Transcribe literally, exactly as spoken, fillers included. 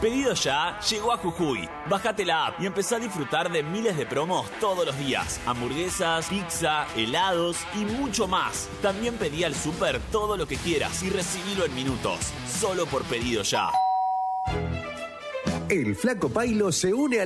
Pedido Ya llegó a Jujuy. Bájate la app y empezá a disfrutar de miles de promos todos los días. Hamburguesas, pizza, helados y mucho más. También pedí al súper todo lo que quieras y recibilo en minutos. Solo por Pedido Ya. El Flaco Pailo se une a